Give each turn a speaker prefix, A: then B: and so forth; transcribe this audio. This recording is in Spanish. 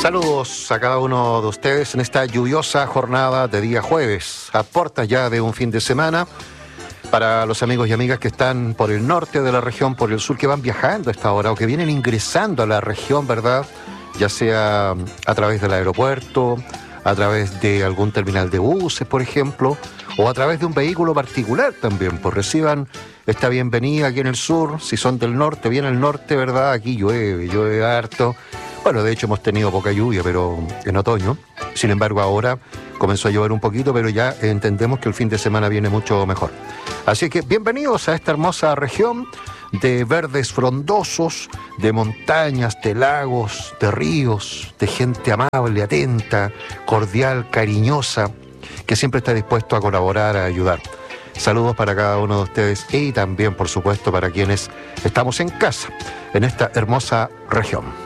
A: Saludos a cada uno de ustedes en esta lluviosa jornada de día jueves, a puertas ya de un fin de semana. Para los amigos y amigas que están por el norte de la región, por el sur, que van viajando a esta hora o que vienen ingresando a la región, ¿verdad? Ya sea a través del aeropuerto, a través de algún terminal de buses, por ejemplo, o a través de un vehículo particular también, pues reciban esta bienvenida aquí en el sur. Si son del norte, bien al norte, ¿verdad? Aquí llueve harto. Bueno, de hecho hemos tenido poca lluvia, pero en otoño. Sin embargo, ahora comenzó a llover un poquito, pero ya entendemos que el fin de semana viene mucho mejor. Así que bienvenidos a esta hermosa región de verdes frondosos, de montañas, de lagos, de ríos, de gente amable, atenta, cordial, cariñosa, que siempre está dispuesto a colaborar, a ayudar. Saludos para cada uno de ustedes y también, por supuesto, para quienes estamos en casa, en esta hermosa región.